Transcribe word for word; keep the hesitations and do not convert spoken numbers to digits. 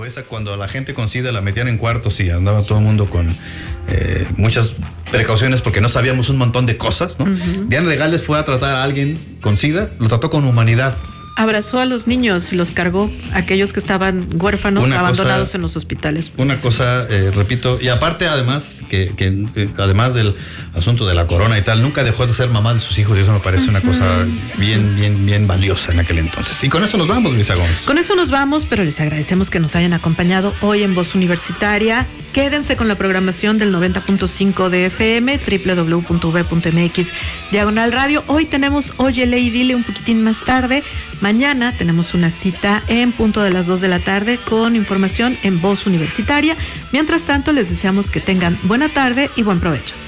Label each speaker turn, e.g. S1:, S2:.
S1: esa cuando a la gente con SIDA la metían en cuartos y andaba todo el mundo con eh, muchas precauciones porque no sabíamos un montón de cosas, ¿no? Uh-huh. Diana de Gales fue a tratar a alguien con SIDA, lo trató con humanidad.
S2: Abrazó a los niños y los cargó, aquellos que estaban huérfanos, una abandonados cosa, en los hospitales.
S1: Una cosa, eh, repito, y aparte además, que, que eh, además del asunto de la corona y tal, nunca dejó de ser mamá de sus hijos y eso me parece uh-huh. una cosa bien, bien, bien valiosa en aquel entonces. Y con eso nos vamos, Luisa Gómez.
S2: Con eso nos vamos, pero les agradecemos que nos hayan acompañado hoy en Voz Universitaria. Quédense con la programación del noventa punto cinco de F M, doble u doble u doble u punto v punto m x, diagonal radio. Hoy tenemos Óyele y Dile un poquitín más tarde. Mañana tenemos una cita en punto de las dos de la tarde con información en Voz Universitaria. Mientras tanto, les deseamos que tengan buena tarde y buen provecho.